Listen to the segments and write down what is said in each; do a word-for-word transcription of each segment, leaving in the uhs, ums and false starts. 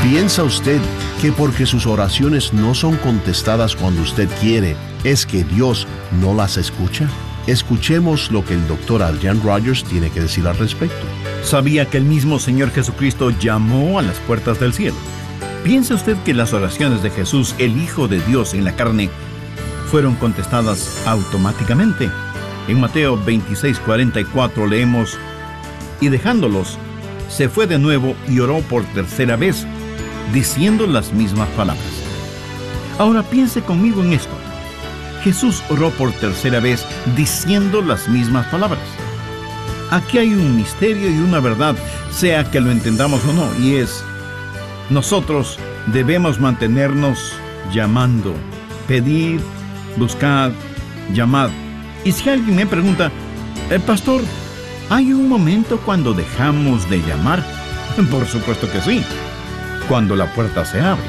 ¿Piensa usted que porque sus oraciones no son contestadas cuando usted quiere, es que Dios no las escucha? Escuchemos lo que el doctor Adrian Rogers tiene que decir al respecto. ¿Sabía que el mismo Señor Jesucristo llamó a las puertas del cielo? ¿Piensa usted que las oraciones de Jesús, el Hijo de Dios en la carne, fueron contestadas automáticamente? En Mateo veintiséis cuarenta y cuatro leemos: y dejándolos, se fue de nuevo y oró por tercera vez, diciendo las mismas palabras. Ahora piense conmigo en esto. Jesús oró por tercera vez diciendo las mismas palabras. Aquí hay un misterio y una verdad, sea que lo entendamos o no, y es: nosotros debemos mantenernos llamando, pedir, buscar, llamar. Y si alguien me pregunta: el pastor, ¿hay un momento cuando dejamos de llamar? Por supuesto que sí, cuando la puerta se abre.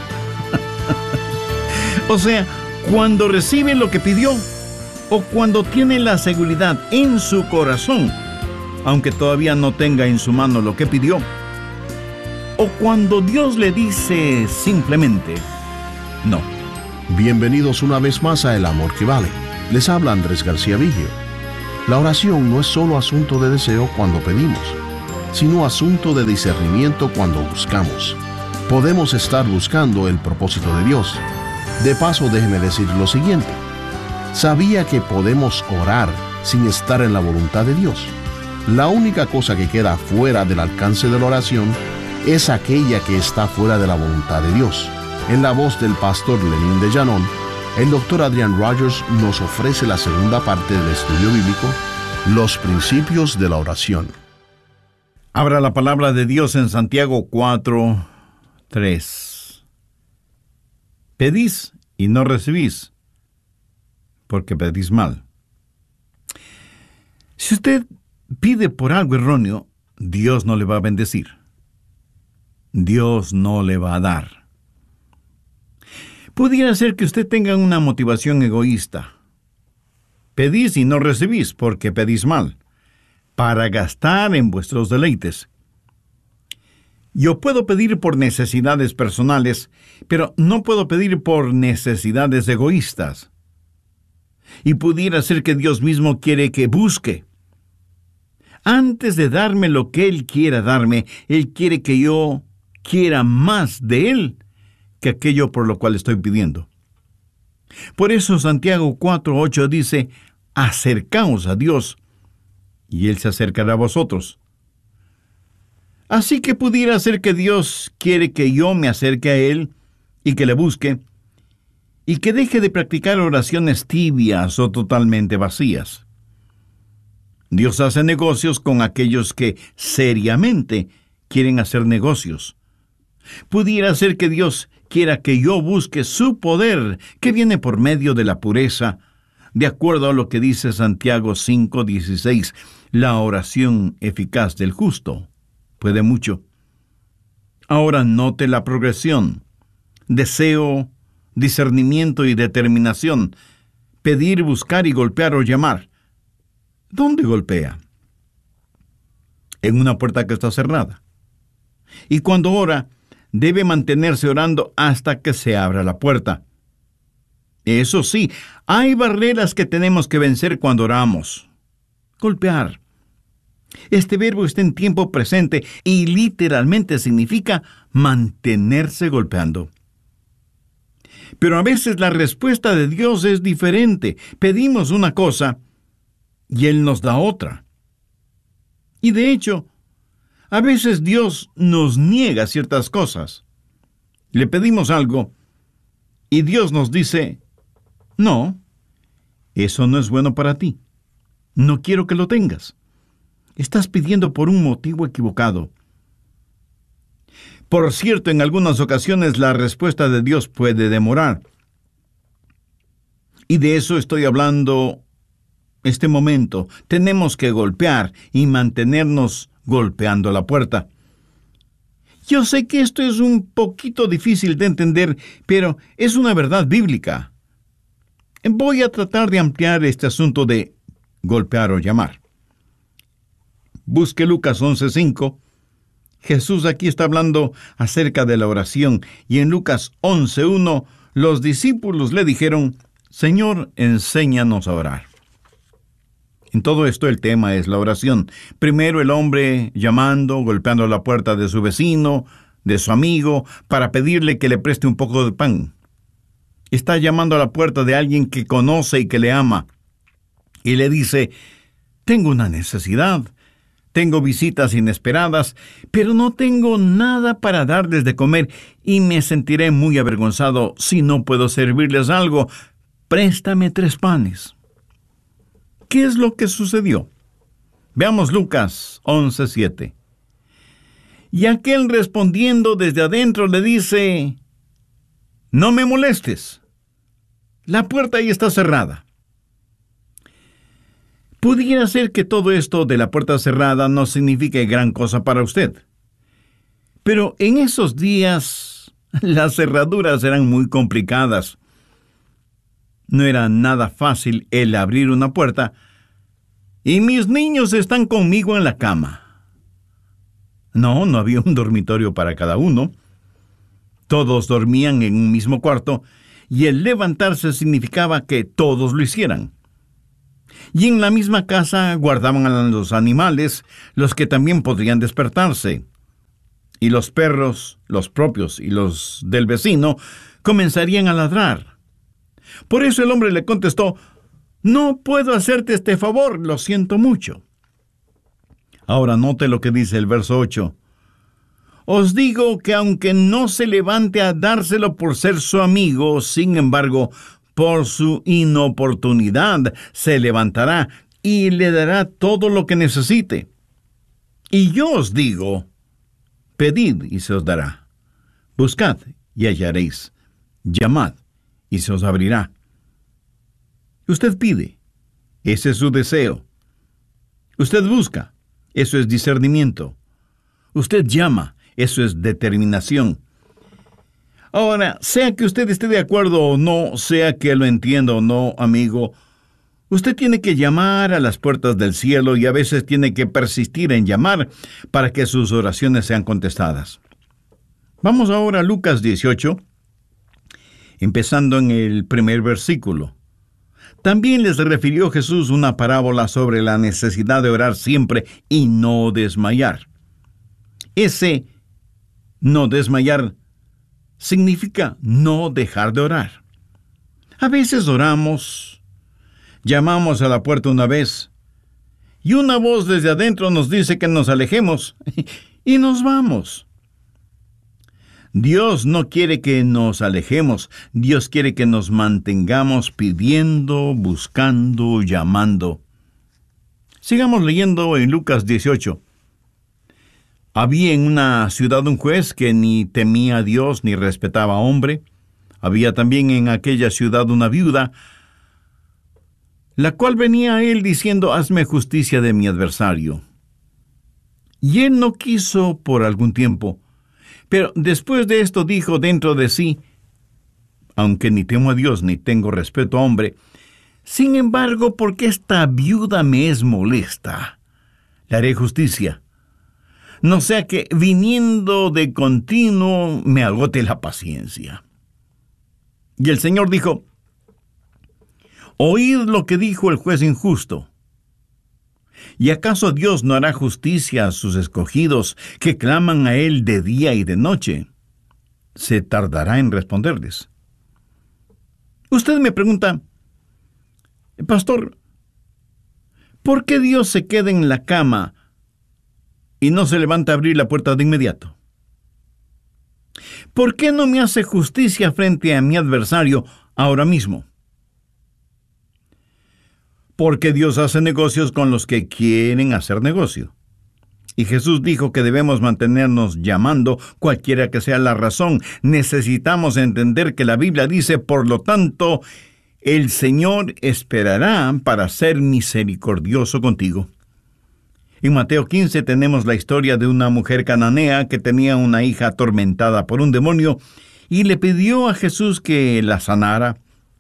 O sea, cuando recibe lo que pidió, o cuando tiene la seguridad en su corazón, aunque todavía no tenga en su mano lo que pidió, o cuando Dios le dice simplemente no. Bienvenidos una vez más a El Amor que Vale. Les habla Andrés García Vigio. La oración no es solo asunto de deseo cuando pedimos, sino asunto de discernimiento cuando buscamos. Podemos estar buscando el propósito de Dios. De paso, déjeme decir lo siguiente. ¿Sabía que podemos orar sin estar en la voluntad de Dios? La única cosa que queda fuera del alcance de la oración es aquella que está fuera de la voluntad de Dios. En la voz del pastor Lenín de Llanón, el doctor Adrian Rogers nos ofrece la segunda parte del estudio bíblico, los principios de la oración. Abra la palabra de Dios en Santiago cuatro, tres. Pedís y no recibís, porque pedís mal. Si usted pide por algo erróneo, Dios no le va a bendecir. Dios no le va a dar. Pudiera ser que usted tenga una motivación egoísta. Pedís y no recibís, porque pedís mal, para gastar en vuestros deleites. Yo puedo pedir por necesidades personales, pero no puedo pedir por necesidades egoístas. Y pudiera ser que Dios mismo quiere que busque. Antes de darme lo que Él quiera darme, Él quiere que yo quiera más de Él que aquello por lo cual estoy pidiendo. Por eso Santiago cuatro ocho dice: acercaos a Dios, y Él se acercará a vosotros. Así que pudiera ser que Dios quiere que yo me acerque a Él y que le busque, y que deje de practicar oraciones tibias o totalmente vacías. Dios hace negocios con aquellos que seriamente quieren hacer negocios. Pudiera ser que Dios quiera que yo busque su poder, que viene por medio de la pureza, de acuerdo a lo que dice Santiago cinco dieciséis, la oración eficaz del justo puede mucho. Ahora note la progresión: deseo, discernimiento y determinación, pedir, buscar y golpear o llamar. ¿Dónde golpea? En una puerta que está cerrada. Y cuando ora, debe mantenerse orando hasta que se abra la puerta. Eso sí, hay barreras que tenemos que vencer cuando oramos. Golpear. Este verbo está en tiempo presente y literalmente significa mantenerse golpeando. Pero a veces la respuesta de Dios es diferente. Pedimos una cosa y Él nos da otra. Y de hecho, a veces Dios nos niega ciertas cosas. Le pedimos algo y Dios nos dice: no, eso no es bueno para ti. No quiero que lo tengas. Estás pidiendo por un motivo equivocado. Por cierto, en algunas ocasiones la respuesta de Dios puede demorar. Y de eso estoy hablando este momento. Tenemos que golpear y mantenernos golpeando la puerta. Yo sé que esto es un poquito difícil de entender, pero es una verdad bíblica. Voy a tratar de ampliar este asunto de golpear o llamar. Busque Lucas once cinco, Jesús aquí está hablando acerca de la oración, y en Lucas once uno, los discípulos le dijeron: Señor, enséñanos a orar. En todo esto el tema es la oración. Primero el hombre llamando, golpeando la puerta de su vecino, de su amigo, para pedirle que le preste un poco de pan. Está llamando a la puerta de alguien que conoce y que le ama, y le dice: tengo una necesidad, tengo visitas inesperadas, pero no tengo nada para darles de comer, y me sentiré muy avergonzado si no puedo servirles algo. Préstame tres panes. ¿Qué es lo que sucedió? Veamos Lucas once siete. Y aquel respondiendo desde adentro le dice: no me molestes, la puerta ahí está cerrada. Pudiera ser que todo esto de la puerta cerrada no signifique gran cosa para usted. Pero en esos días las cerraduras eran muy complicadas. No era nada fácil el abrir una puerta, y mis niños están conmigo en la cama. No, no había un dormitorio para cada uno. Todos dormían en un mismo cuarto, y el levantarse significaba que todos lo hicieran. Y en la misma casa guardaban a los animales, los que también podrían despertarse. Y los perros, los propios y los del vecino, comenzarían a ladrar. Por eso el hombre le contestó: no puedo hacerte este favor, lo siento mucho. Ahora note lo que dice el verso ocho. Os digo que aunque no se levante a dárselo por ser su amigo, sin embargo, por su inoportunidad se levantará y le dará todo lo que necesite. Y yo os digo: pedid y se os dará. Buscad y hallaréis. Llamad y se os abrirá. Usted pide, ese es su deseo. Usted busca, eso es discernimiento. Usted llama, eso es determinación. Ahora, sea que usted esté de acuerdo o no, sea que lo entienda o no, amigo, usted tiene que llamar a las puertas del cielo, y a veces tiene que persistir en llamar para que sus oraciones sean contestadas. Vamos ahora a Lucas dieciocho, empezando en el primer versículo. También les refirió Jesús una parábola sobre la necesidad de orar siempre y no desmayar. Ese no desmayar significa no dejar de orar. A veces oramos, llamamos a la puerta una vez, y una voz desde adentro nos dice que nos alejemos, y nos vamos. Dios no quiere que nos alejemos. Dios quiere que nos mantengamos pidiendo, buscando, llamando. Sigamos leyendo en Lucas dieciocho. Había en una ciudad un juez que ni temía a Dios ni respetaba a hombre. Había también en aquella ciudad una viuda, la cual venía a él diciendo: hazme justicia de mi adversario. Y él no quiso por algún tiempo. Pero después de esto dijo dentro de sí: aunque ni temo a Dios ni tengo respeto a hombre, sin embargo, porque esta viuda me es molesta, le haré justicia, no sea que viniendo de continuo me agote la paciencia. Y el Señor dijo: oíd lo que dijo el juez injusto. ¿Y acaso Dios no hará justicia a sus escogidos, que claman a Él de día y de noche? ¿Se tardará en responderles? Usted me pregunta: pastor, ¿por qué Dios se queda en la cama y no se levanta a abrir la puerta de inmediato? ¿Por qué no me hace justicia frente a mi adversario ahora mismo? Porque Dios hace negocios con los que quieren hacer negocio. Y Jesús dijo que debemos mantenernos llamando, cualquiera que sea la razón. Necesitamos entender que la Biblia dice: por lo tanto, el Señor esperará para ser misericordioso contigo. En Mateo quince tenemos la historia de una mujer cananea que tenía una hija atormentada por un demonio y le pidió a Jesús que la sanara.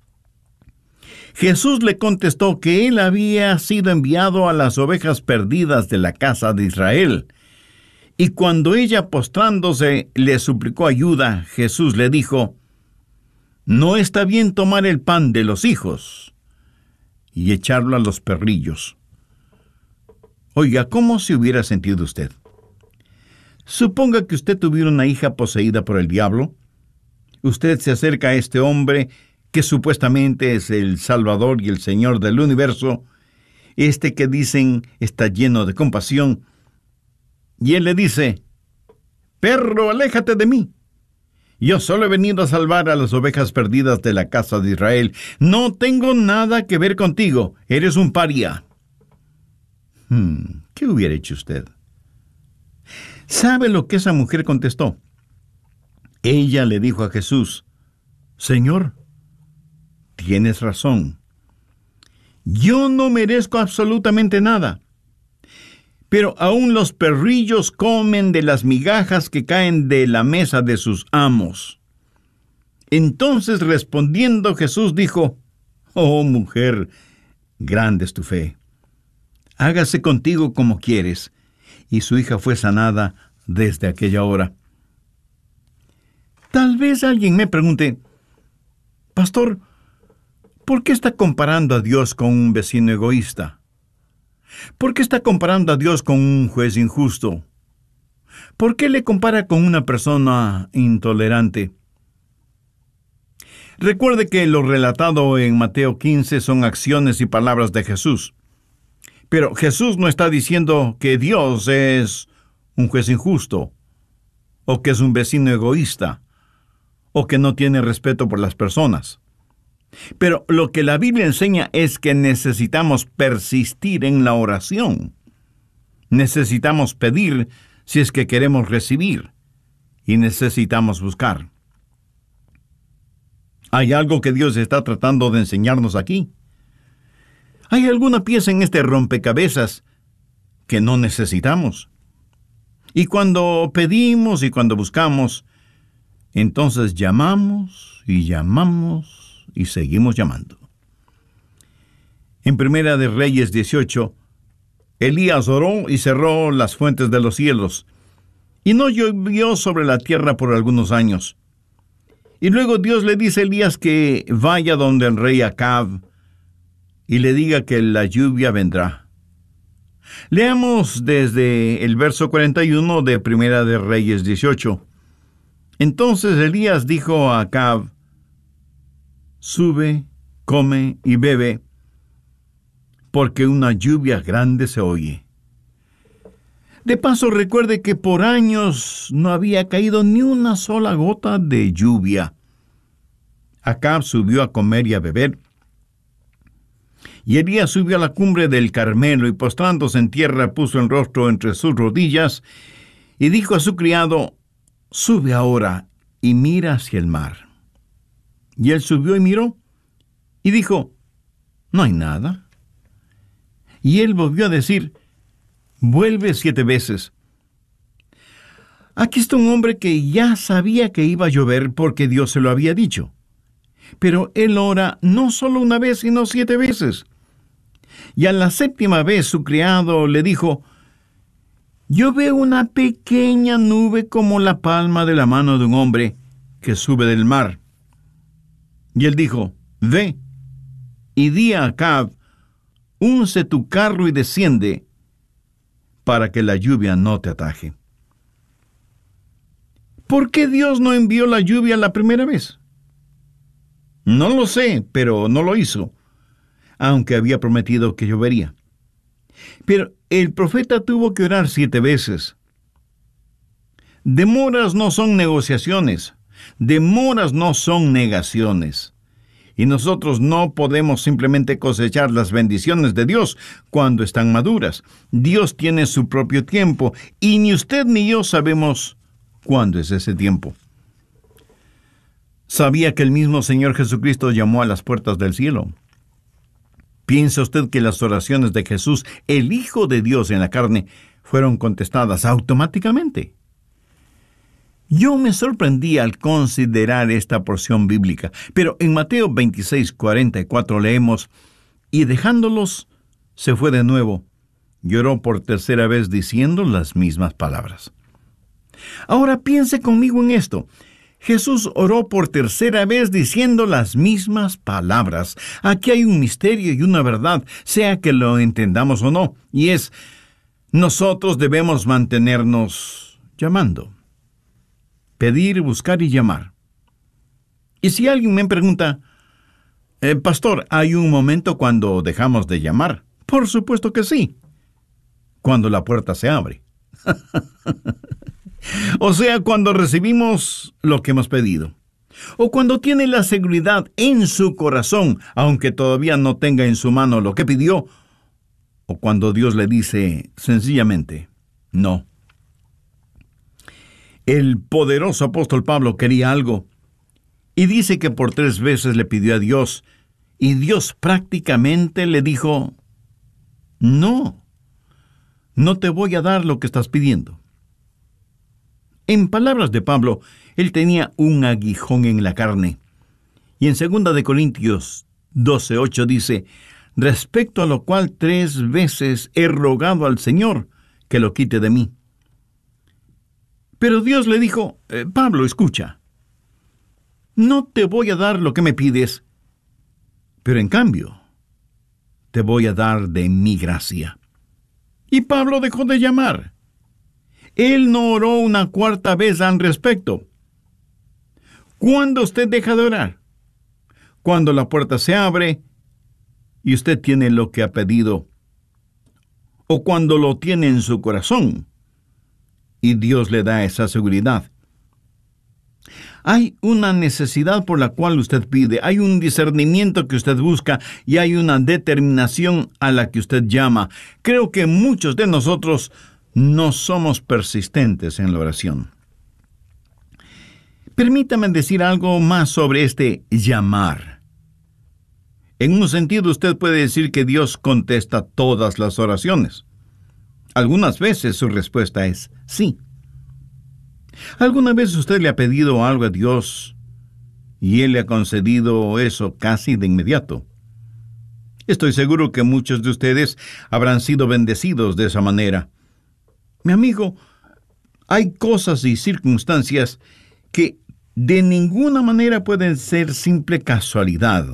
Jesús le contestó que él había sido enviado a las ovejas perdidas de la casa de Israel, Y cuando ella, postrándose, le suplicó ayuda, Jesús le dijo: no está bien tomar el pan de los hijos y echarlo a los perrillos. Oiga, ¿cómo se hubiera sentido usted? Suponga que usted tuviera una hija poseída por el diablo. Usted se acerca a este hombre que supuestamente es el Salvador y el Señor del universo, este que dicen está lleno de compasión, y él le dice: perro, aléjate de mí. Yo solo he venido a salvar a las ovejas perdidas de la casa de Israel. No tengo nada que ver contigo. Eres un paria. Hmm, ¿qué hubiera hecho usted? ¿Sabe lo que esa mujer contestó? Ella le dijo a Jesús: Señor, tienes razón. Yo no merezco absolutamente nada. Pero aún los perrillos comen de las migajas que caen de la mesa de sus amos. Entonces, respondiendo, Jesús dijo: oh, mujer, grande es tu fe. Hágase contigo como quieres. Y su hija fue sanada desde aquella hora. Tal vez alguien me pregunte: Pastor, ¿por qué está comparando a Dios con un vecino egoísta? ¿Por qué está comparando a Dios con un juez injusto? ¿Por qué le compara con una persona intolerante? Recuerde que lo relatado en Mateo quince son acciones y palabras de Jesús. Pero Jesús no está diciendo que Dios es un juez injusto, o que es un vecino egoísta, o que no tiene respeto por las personas. Pero lo que la Biblia enseña es que necesitamos persistir en la oración. Necesitamos pedir si es que queremos recibir, y necesitamos buscar. ¿Hay algo que Dios está tratando de enseñarnos aquí? ¿Hay alguna pieza en este rompecabezas que no necesitamos? Y cuando pedimos y cuando buscamos, entonces llamamos y llamamos y seguimos llamando. En Primera de Reyes dieciocho, Elías oró y cerró las fuentes de los cielos, y no llovió sobre la tierra por algunos años. Y luego Dios le dice a Elías que vaya donde el rey Acab y le diga que la lluvia vendrá. Leamos desde el verso cuarenta y uno de Primera de Reyes dieciocho. Entonces Elías dijo a Acab: sube, come y bebe, porque una lluvia grande se oye. De paso, recuerde que por años no había caído ni una sola gota de lluvia. Acab subió a comer y a beber, y Elías subió a la cumbre del Carmelo, y postrándose en tierra puso el rostro entre sus rodillas, y dijo a su criado: sube ahora y mira hacia el mar. Y él subió y miró, y dijo: no hay nada. Y él volvió a decir: vuelve siete veces. Aquí está un hombre que ya sabía que iba a llover porque Dios se lo había dicho. Pero él ora no solo una vez, sino siete veces. Y a la séptima vez su criado le dijo: yo veo una pequeña nube como la palma de la mano de un hombre que sube del mar. Y él dijo: ve, y di a Acab: unce tu carro y desciende, para que la lluvia no te ataje. ¿Por qué Dios no envió la lluvia la primera vez? No lo sé, pero no lo hizo, aunque había prometido que llovería. Pero el profeta tuvo que orar siete veces. Demoras no son negociaciones. Demoras no son negaciones. Y nosotros no podemos simplemente cosechar las bendiciones de Dios cuando están maduras. Dios tiene su propio tiempo, y ni usted ni yo sabemos cuándo es ese tiempo. ¿Sabía que el mismo Señor Jesucristo llamó a las puertas del cielo? ¿Piensa usted que las oraciones de Jesús, el Hijo de Dios en la carne, fueron contestadas automáticamente? Yo me sorprendí al considerar esta porción bíblica, pero en Mateo veintiséis, cuarenta y cuatro leemos: y dejándolos, se fue de nuevo, lloró por tercera vez diciendo las mismas palabras. Ahora piense conmigo en esto. Jesús oró por tercera vez diciendo las mismas palabras. Aquí hay un misterio y una verdad, sea que lo entendamos o no, y es, nosotros debemos mantenernos llamando. Pedir, buscar y llamar. Y si alguien me pregunta, eh, Pastor, ¿hay un momento cuando dejamos de llamar? Por supuesto que sí. Cuando la puerta se abre. O sea, cuando recibimos lo que hemos pedido. O cuando tiene la seguridad en su corazón, aunque todavía no tenga en su mano lo que pidió. O cuando Dios le dice sencillamente, no. El poderoso apóstol Pablo quería algo. Y dice que por tres veces le pidió a Dios. Y Dios prácticamente le dijo, no, no te voy a dar lo que estás pidiendo. En palabras de Pablo, él tenía un aguijón en la carne. Y en segunda de Corintios doce ocho dice, respecto a lo cual tres veces he rogado al Señor que lo quite de mí. Pero Dios le dijo, eh, Pablo, escucha, no te voy a dar lo que me pides, pero en cambio, te voy a dar de mi gracia. Y Pablo dejó de llamar. Él no oró una cuarta vez al respecto. ¿Cuándo usted deja de orar? Cuando la puerta se abre y usted tiene lo que ha pedido. O cuando lo tiene en su corazón y Dios le da esa seguridad. Hay una necesidad por la cual usted pide, hay un discernimiento que usted busca y hay una determinación a la que usted llama. Creo que muchos de nosotros no somos persistentes en la oración. Permítame decir algo más sobre este llamar. En un sentido, usted puede decir que Dios contesta todas las oraciones. Algunas veces su respuesta es sí. ¿Alguna vez usted le ha pedido algo a Dios y Él le ha concedido eso casi de inmediato? Estoy seguro que muchos de ustedes habrán sido bendecidos de esa manera. Mi amigo, hay cosas y circunstancias que de ninguna manera pueden ser simple casualidad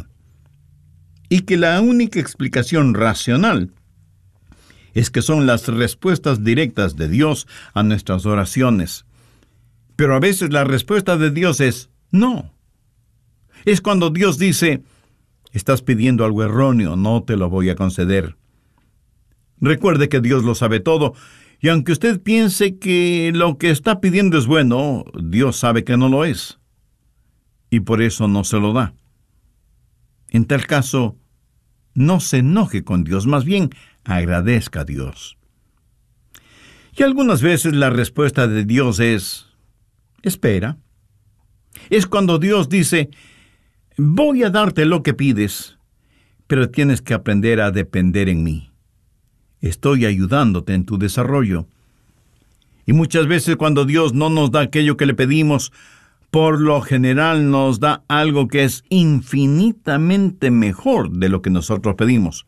y que la única explicación racional es que son las respuestas directas de Dios a nuestras oraciones. Pero a veces la respuesta de Dios es no. Es cuando Dios dice, estás pidiendo algo erróneo, no te lo voy a conceder. Recuerde que Dios lo sabe todo, y aunque usted piense que lo que está pidiendo es bueno, Dios sabe que no lo es. Y por eso no se lo da. En tal caso, no se enoje con Dios, más bien agradezca a Dios. Y algunas veces la respuesta de Dios es, espera. Es cuando Dios dice, voy a darte lo que pides, pero tienes que aprender a depender en mí. Estoy ayudándote en tu desarrollo. Y muchas veces cuando Dios no nos da aquello que le pedimos, por lo general nos da algo que es infinitamente mejor de lo que nosotros pedimos.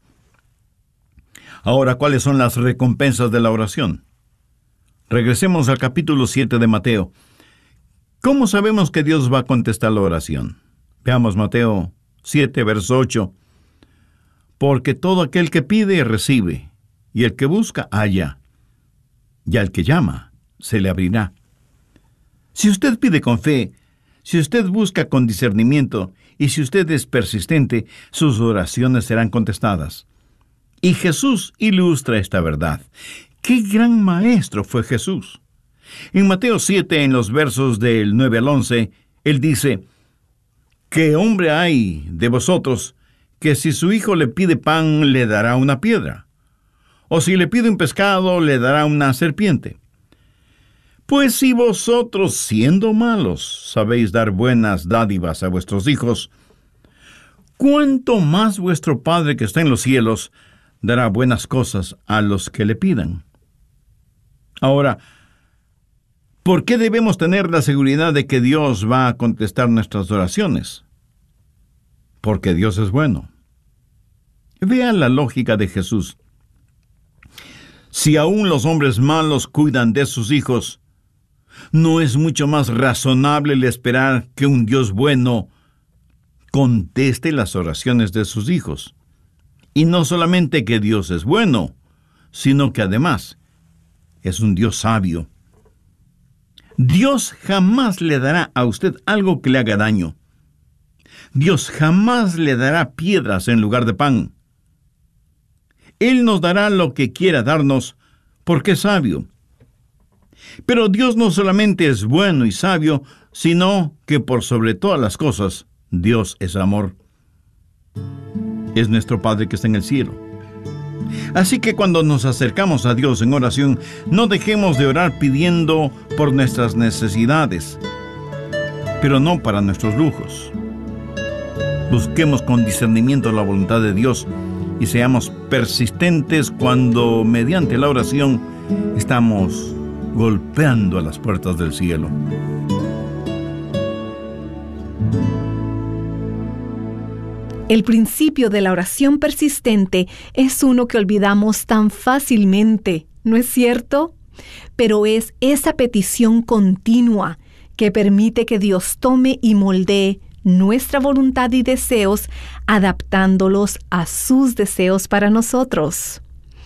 Ahora, ¿cuáles son las recompensas de la oración? Regresemos al capítulo siete de Mateo. ¿Cómo sabemos que Dios va a contestar la oración? Veamos Mateo siete, verso ocho. Porque todo aquel que pide, recibe, y el que busca, halla, y al que llama, se le abrirá. Si usted pide con fe, si usted busca con discernimiento, y si usted es persistente, sus oraciones serán contestadas. Y Jesús ilustra esta verdad. ¡Qué gran maestro fue Jesús! En Mateo siete, en los versos del nueve al once, Él dice, ¿qué hombre hay de vosotros que si su hijo le pide pan, le dará una piedra? ¿O si le pide un pescado, le dará una serpiente? Pues si vosotros, siendo malos, sabéis dar buenas dádivas a vuestros hijos, ¿cuánto más vuestro Padre que está en los cielos dará buenas cosas a los que le pidan? Ahora, ¿por qué debemos tener la seguridad de que Dios va a contestar nuestras oraciones? Porque Dios es bueno. Vea la lógica de Jesús. Si aún los hombres malos cuidan de sus hijos, ¿No es mucho más razonable el esperar que un Dios bueno conteste las oraciones de sus hijos? Y no solamente que Dios es bueno, sino que además es un Dios sabio. Dios jamás le dará a usted algo que le haga daño. Dios jamás le dará piedras en lugar de pan. Él nos dará lo que quiera darnos porque es sabio. Pero Dios no solamente es bueno y sabio, sino que por sobre todas las cosas, Dios es amor. Es nuestro Padre que está en el cielo. Así que cuando nos acercamos a Dios en oración, no dejemos de orar pidiendo por nuestras necesidades, pero no para nuestros lujos. Busquemos con discernimiento la voluntad de Dios y seamos persistentes cuando, mediante la oración, estamos golpeando a las puertas del cielo. El principio de la oración persistente es uno que olvidamos tan fácilmente, ¿no es cierto? Pero es esa petición continua que permite que Dios tome y moldee nuestra voluntad y deseos, adaptándolos a sus deseos para nosotros.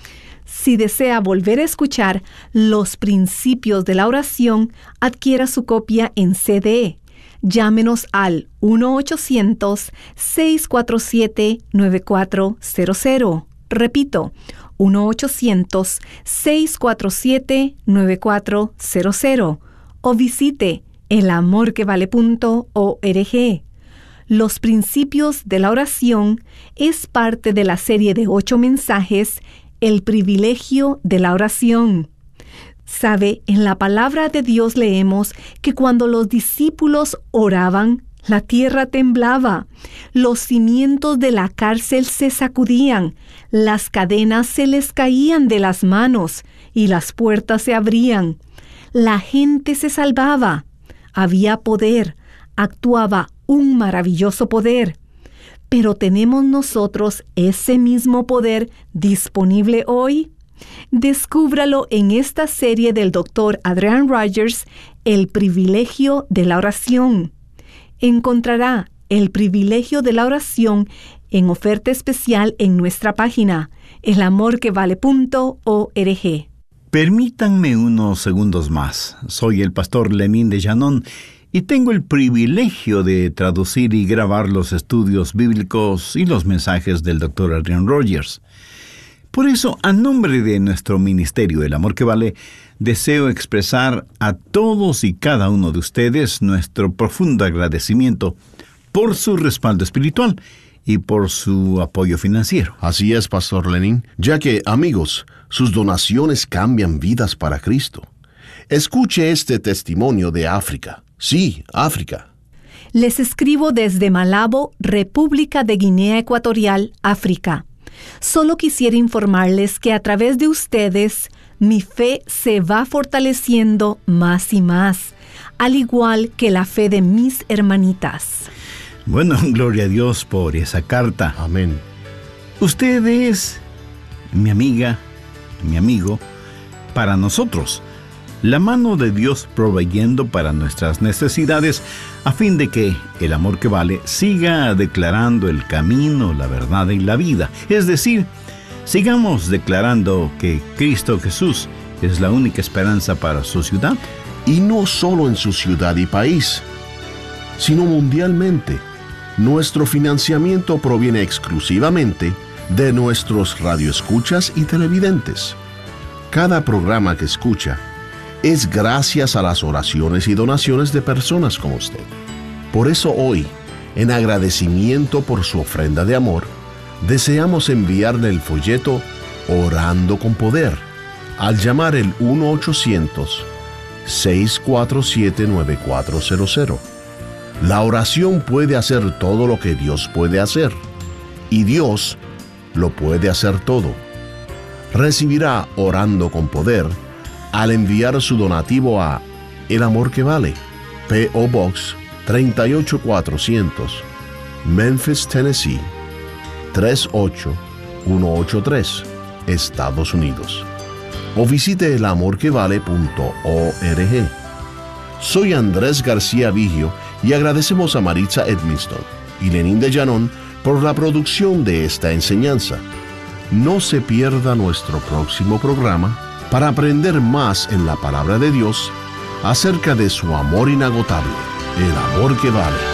Si desea volver a escuchar los principios de la oración, adquiera su copia en C D. Llámenos al uno ochocientos, seis cuatro siete, nueve cuatro cero cero. Repito, uno ochocientos, seis cuatro siete, nueve cuatro cero cero. O visite el amor que vale punto org. Los principios de la oración es parte de la serie de ocho mensajes, El privilegio de la oración. Sabe, en la palabra de Dios leemos que cuando los discípulos oraban, la tierra temblaba, los cimientos de la cárcel se sacudían, las cadenas se les caían de las manos y las puertas se abrían. La gente se salvaba, había poder, actuaba un maravilloso poder. Pero ¿tenemos nosotros ese mismo poder disponible hoy? Descúbralo en esta serie del doctor Adrian Rogers, El privilegio de la oración. Encontrará El privilegio de la oración en oferta especial en nuestra página, el amor que vale punto org. Permítanme unos segundos más. Soy el pastor Lenín de Llanón y tengo el privilegio de traducir y grabar los estudios bíblicos y los mensajes del doctor Adrian Rogers. Por eso, a nombre de nuestro ministerio El Amor que Vale, deseo expresar a todos y cada uno de ustedes nuestro profundo agradecimiento por su respaldo espiritual y por su apoyo financiero. Así es, Pastor Lenín, ya que, amigos, sus donaciones cambian vidas para Cristo. Escuche este testimonio de África. Sí, África. Les escribo desde Malabo, República de Guinea Ecuatorial, África. Solo quisiera informarles que a través de ustedes, mi fe se va fortaleciendo más y más, al igual que la fe de mis hermanitas. Bueno, gloria a Dios por esa carta. Amén. Usted es mi amiga, mi amigo, para nosotros. La mano de Dios proveyendo para nuestras necesidades a fin de que el amor que vale siga declarando el camino, la verdad y la vida. Es decir, sigamos declarando que Cristo Jesús es la única esperanza para su ciudad. Y no solo en su ciudad y país, sino mundialmente. Nuestro financiamiento proviene exclusivamente de nuestros radioescuchas y televidentes. Cada programa que escucha es gracias a las oraciones y donaciones de personas como usted. Por eso hoy, en agradecimiento por su ofrenda de amor, deseamos enviarle el folleto Orando con Poder al llamar el uno ochocientos, seis cuatro siete, nueve cuatro cero cero. La oración puede hacer todo lo que Dios puede hacer, y Dios lo puede hacer todo. Recibirá Orando con Poder al enviar su donativo a El Amor que Vale, P O Box treinta y ocho cuatrocientos, Memphis, Tennessee tres ocho uno ocho tres, Estados Unidos. O visite el amor que vale punto org. Soy Andrés García Vigio y agradecemos a Maritza Edmiston y Lenín de Llanón por la producción de esta enseñanza. No se pierda nuestro próximo programa para aprender más en la palabra de Dios acerca de su amor inagotable, el amor que vale.